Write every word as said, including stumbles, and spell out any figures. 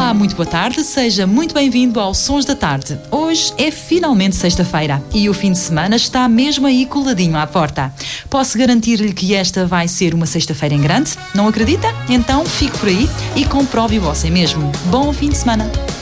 Olá, muito boa tarde, seja muito bem-vindo ao Sons da Tarde. Hoje é finalmente sexta-feira e o fim de semana está mesmo aí coladinho à porta. Posso garantir-lhe que esta vai ser uma sexta-feira em grande? Não acredita? Então fique por aí e comprove-o você mesmo. Bom fim de semana!